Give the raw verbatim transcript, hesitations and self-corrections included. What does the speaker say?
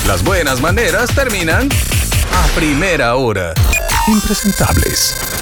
Las buenas maneras terminan a primera hora. Impresentables.